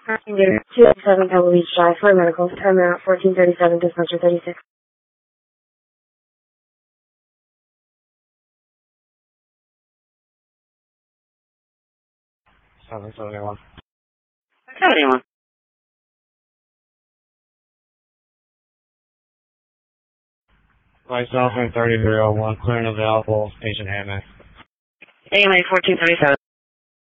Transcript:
Passenger 287 Pebble Beach Drive for medical. Time out 1437, dispatcher 36. 771. 71. Myself in 3301, clearing available, Agent Hammond. AMA 1437.